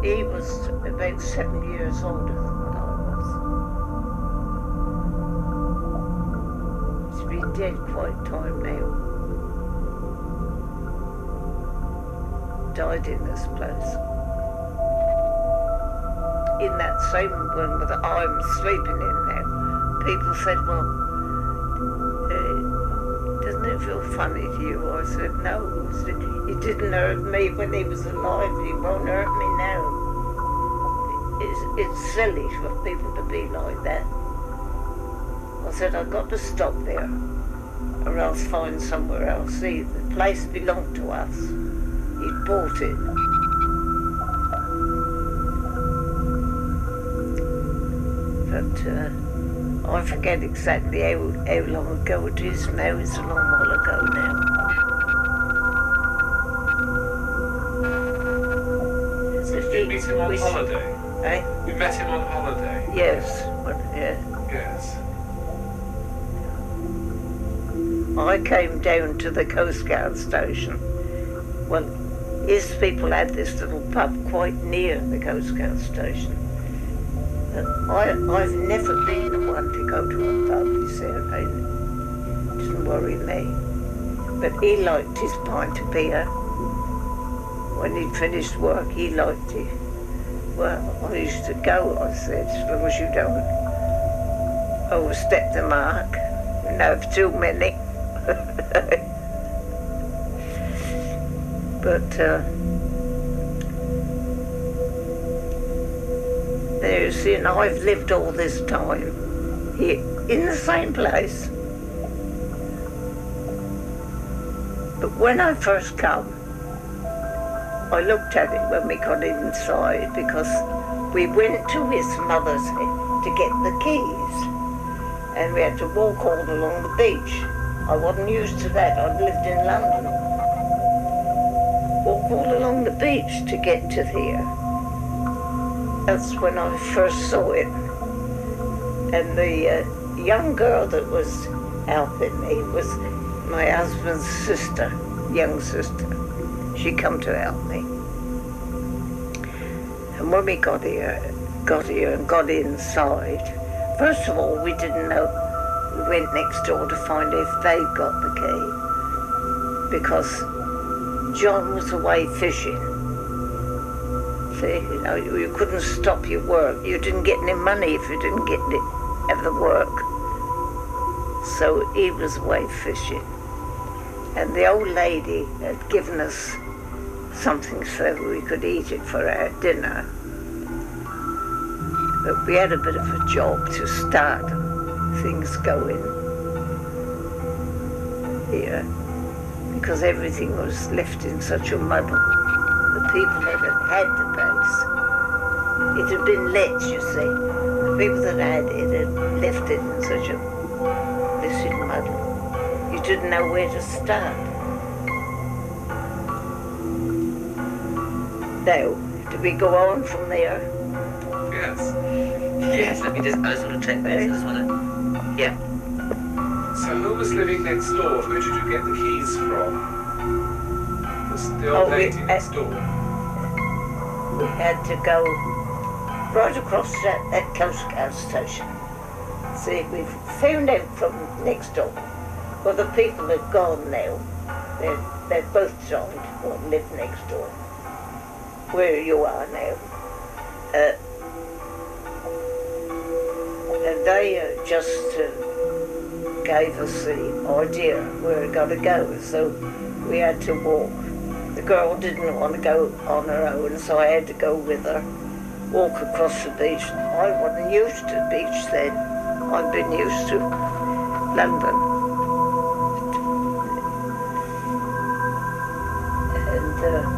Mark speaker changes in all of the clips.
Speaker 1: He was about 7 years older than what I was. He's been dead quite a time now. Died in this place. In that same room that I'm sleeping in now, people said, well, doesn't it feel funny to you? I said, no. I said, he didn't hurt me when he was alive. He won't hurt me now. It's silly for people to be like that. I said, I've got to stop there or else find somewhere else. See, the place belonged to us. He'd bought it. But I forget exactly how long ago it is now. It's a long while ago now.
Speaker 2: Did you meet him on holiday?
Speaker 1: Eh?
Speaker 2: You met him on holiday?
Speaker 1: Yes. Yeah.
Speaker 2: Yes.
Speaker 1: I came down to the Coast Guard station. Well, his people had this little pub quite near the Coast Guard station. I've never been the one to go to a pub, he said. It didn't worry me. But he liked his pint of beer. When he'd finished work, he liked it. Well, I used to go, I said, as long as you don't overstep the mark and have too many. But you see, and I've lived all this time here in the same place. But when I first come, I looked at it when we got inside because we went to his mother's to get the keys and we had to walk all along the beach. I wasn't used to that. I'd lived in London. Walk all along the beach to get to here. That's when I first saw it. And the young girl that was helping me was my husband's sister, young sister. She come to help me. And when we got here and got inside, first of all, we didn't know. We went next door to find if they got the key. Because John was away fishing. See, you couldn't stop your work. You didn't get any money if you didn't have the work. So he was away fishing. And the old lady had given us something so we could eat it for our dinner. But we had a bit of a job to start things going here because everything was left in such a muddle. The people that had the place, it had been let, you see. The people that had it had left it in such a blessed muddle. You didn't know where to start. Now, do we go on from there?
Speaker 2: Yes.
Speaker 3: Yes, I just want to check this. I just want to... Yeah.
Speaker 2: So who was living next door? Who did you get the keys from? The old lady next door?
Speaker 1: We had to go right across that Coast Guard station. See, we found out from next door. Well, the people had gone now. They've both joined or live next door. Where you are now. And they just gave us the idea where we got to go, so we had to walk. The girl didn't want to go on her own, so I had to go with her, walk across the beach. I wasn't used to the beach then. I'd been used to London. And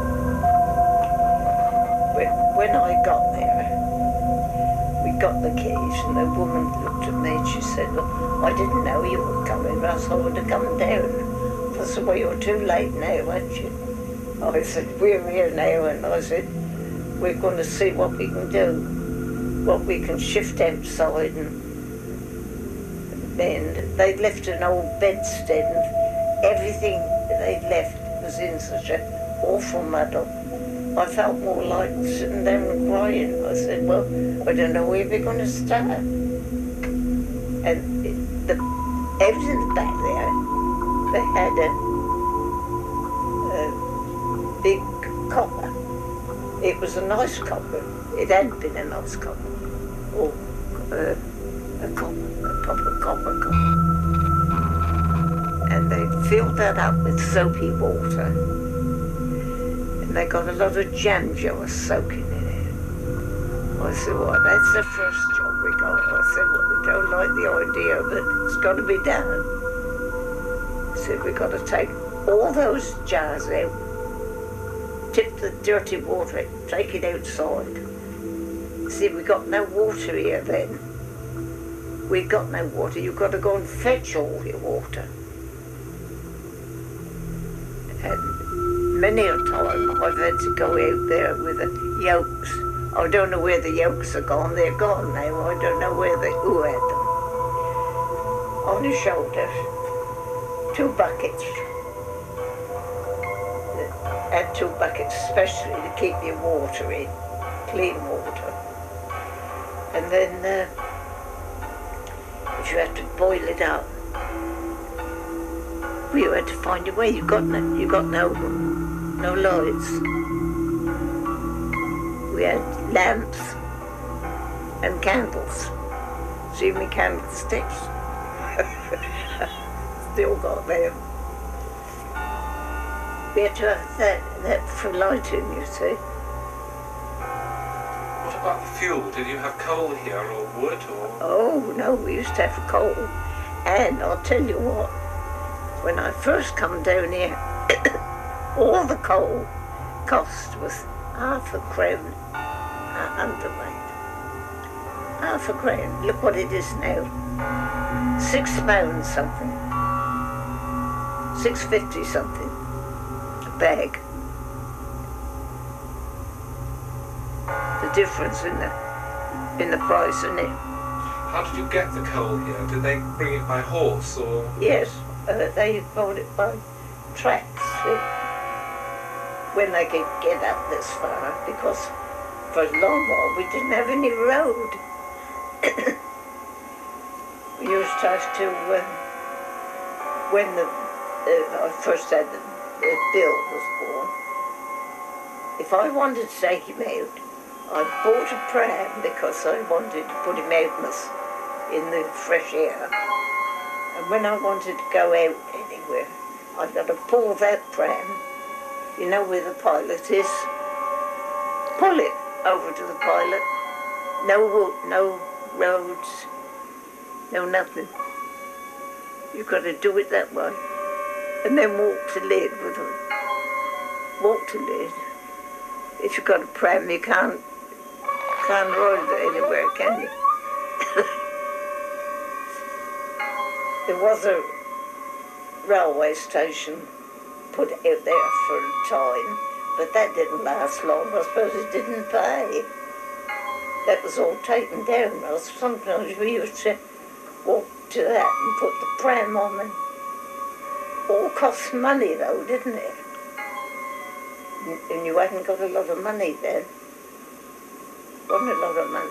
Speaker 1: when I got there, we got the keys, and the woman looked at me and she said, well, I didn't know you were coming, or else I would have come down. I said, well, you're too late now, aren't you? I said, we're here now, and I said, we're going to see what we can do, what we can shift outside. And then they'd left an old bedstead, and everything they'd left was in such an awful muddle. I felt more like sitting down and crying. I said, well, I don't know where we're going to start. And out in the back there, they had a big copper. It was a nice copper. It had been a nice copper. Or a proper copper. And they filled that up with soapy water. And they got a lot of jam jars soaking in it. I said, well, that's the first job we got. I said, well, we don't like the idea, but it's got to be done. I said, we've got to take all those jars out, tip the dirty water, take it outside. See, we got no water here then. We got no water. You've got to go and fetch all your water. And many a time I've had to go out there with the yolks. I don't know where the yolks are gone. They're gone now. I don't know who had them. On the shoulders, 2 buckets. Had 2 buckets especially to keep your water in, clean water. And then if you had to boil it up, you had to find a way. You got no lights. We had lamps and candles. See me candlesticks? Still got them. We had to have that for lighting, you see.
Speaker 2: What about the fuel? Did you have coal here or wood or?
Speaker 1: Oh no, we used to have coal. And I'll tell you what, when I first come down here, all the coal cost was £0.50 a hundredweight. £0.50. Look what it is now. £6 something. £6.50 something. A bag. The difference in the price, isn't it?
Speaker 2: How did you get the coal here? Did they bring it by horse or?
Speaker 1: Yes, they brought it by tracks when they could get up this far, because for a long while we didn't have any road. We used to have to, when I first had the Bill was born, if I wanted to take him out, I bought a pram because I wanted to put him out in the fresh air. And when I wanted to go out anywhere, I've got to pull that pram, you know where the pilot is, pull it over to the pilot. No roads, no nothing. You've got to do it that way. And then walk to Lyd with them. Walk to Lyd. If you've got a pram, you can't ride it anywhere, can you? There was a railway station put out there for a time, but that didn't last long. I suppose it didn't pay. That was all taken down. Sometimes we used to walk to that and put the pram on, and all cost money though, didn't it? And you hadn't got a lot of money then. Wasn't a lot of money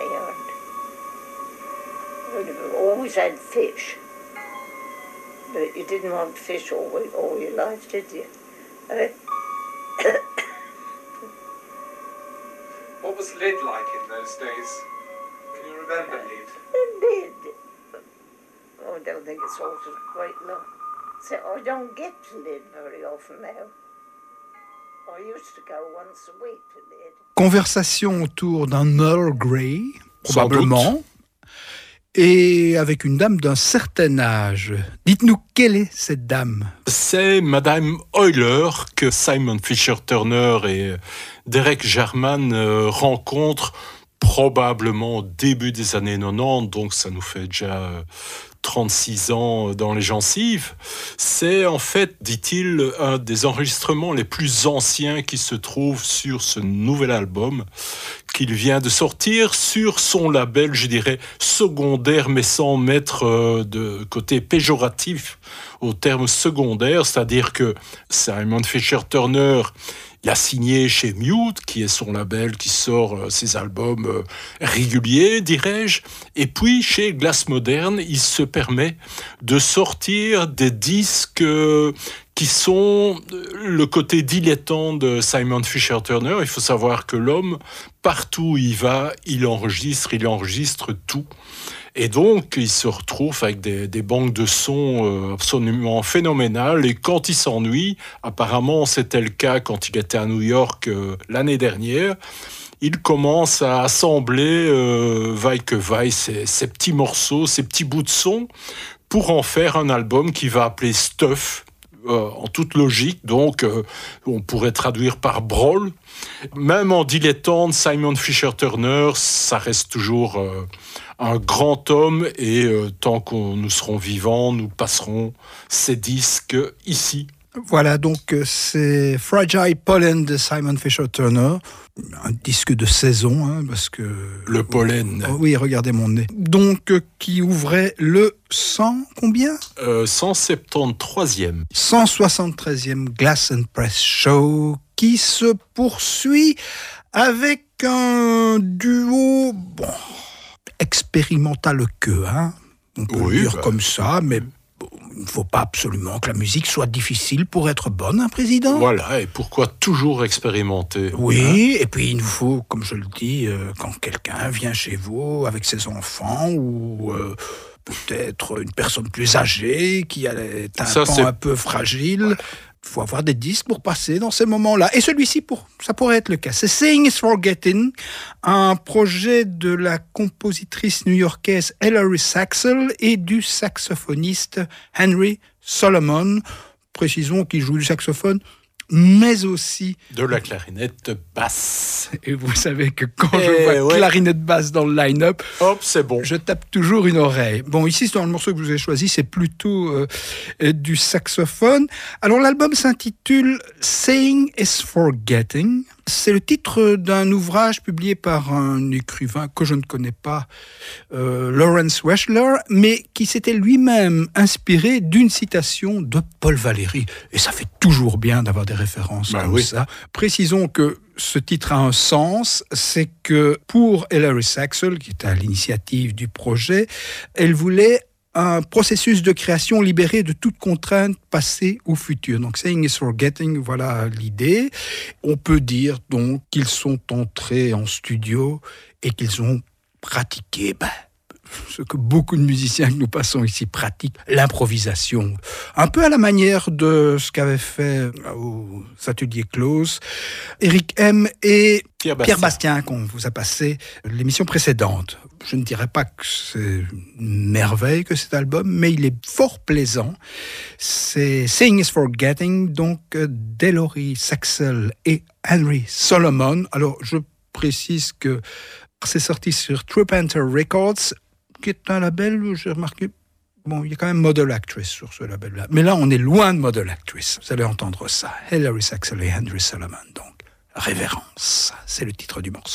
Speaker 1: earned. You always had fish. But you didn't want fish all your life, did you?
Speaker 2: What was Lyd like in those days? Can you remember Lyd?
Speaker 1: Lyd? Oh, I don't think it's altered a great lot. So I don't get to Lyd very often now. I used to go once a week to Lyd.
Speaker 4: Conversation autour d'un Earl Grey, probablement, et avec une dame d'un certain âge. Dites-nous, quelle est cette dame ?
Speaker 5: C'est Madame Euler que Simon Fisher-Turner et Derek Jarman rencontrent probablement au début des années 90, donc ça nous fait déjà 36 ans dans les gencives. C'est en fait, dit-il, un des enregistrements les plus anciens qui se trouvent sur ce nouvel album qu'il vient de sortir sur son label, je dirais, secondaire, mais sans mettre de côté péjoratif au terme secondaire, c'est-à-dire que Simon Fisher-Turner, il a signé chez Mute, qui est son label qui sort ses albums réguliers, dirais-je. Et puis, chez Glass Modern, il se permet de sortir des disques qui sont le côté dilettant de Simon Fisher-Turner. Il faut savoir que l'homme, partout où il va, il enregistre tout. Et donc, il se retrouve avec des banques de sons absolument phénoménales. Et quand il s'ennuie, apparemment c'était le cas quand il était à New York l'année dernière, il commence à assembler vaille que vaille ces petits morceaux, ces petits bouts de son, pour en faire un album qu'il va appeler Stuff, en toute logique. Donc, on pourrait traduire par Brawl. Même en dilettante, Simon Fisher-Turner, ça reste toujours un grand homme, et tant que nous serons vivants, nous passerons ces disques ici.
Speaker 4: Voilà, donc c'est Fragile Pollen de Simon Fisher-Turner, un disque de saison, hein, parce que...
Speaker 5: Le pollen.
Speaker 4: Oui, regardez mon nez. Donc, qui ouvrait le 100, combien
Speaker 5: 173e.
Speaker 4: 173e Glass and Press Show, qui se poursuit avec un duo, bon, expérimental que, hein, on peut le dire comme ça, mais... Il ne faut pas absolument que la musique soit difficile pour être bonne, hein, président.
Speaker 5: Voilà, et pourquoi toujours expérimenter?
Speaker 4: Oui, et puis il nous faut, comme je le dis, quand quelqu'un vient chez vous avec ses enfants, ou peut-être une personne plus âgée qui a un tympan un peu fragile... Ouais. Il faut avoir des disques pour passer dans ces moments-là. Et celui-ci, ça pourrait être le cas. C'est Seeing is Forgetting, un projet de la compositrice new-yorkaise Hilary Saxel et du saxophoniste Henry Solomon. Précisons qu'il joue du saxophone, mais aussi...
Speaker 5: de la clarinette basse.
Speaker 4: Et vous savez que quand je vois clarinette basse dans le line-up,
Speaker 5: hop, c'est bon.
Speaker 4: Je tape toujours une oreille. Bon, ici, dans le morceau que je vous ai choisi, c'est plutôt du saxophone. Alors, l'album s'intitule Saying is Forgetting. C'est le titre d'un ouvrage publié par un écrivain que je ne connais pas, Lawrence Weschler, mais qui s'était lui-même inspiré d'une citation de Paul Valéry. Et ça fait toujours bien d'avoir des références comme ça. Précisons que ce titre a un sens, c'est que pour Hilary Saxel, qui était à l'initiative du projet, elle voulait un processus de création libéré de toute contrainte passée ou future. Donc, Saying is Forgetting, voilà l'idée. On peut dire donc qu'ils sont entrés en studio et qu'ils ont pratiqué ce que beaucoup de musiciens que nous passons ici pratiquent, l'improvisation. Un peu à la manière de ce qu'avaient fait aux ateliers closes Eric M. et Pierre Bastien, qu'on vous a passé l'émission précédente. Je ne dirais pas que c'est une merveille que cet album, mais il est fort plaisant. C'est Seeing is Forgetting, donc d'Hilary Saxel et Henry Solomon. Alors, je précise que c'est sorti sur True Panther Records, qui est un label, j'ai remarqué, bon, il y a quand même Model Actress sur ce label-là. Mais là, on est loin de Model Actress. Vous allez entendre ça. Hilary Saxel et Henry Solomon, donc. Révérence, c'est le titre du morceau.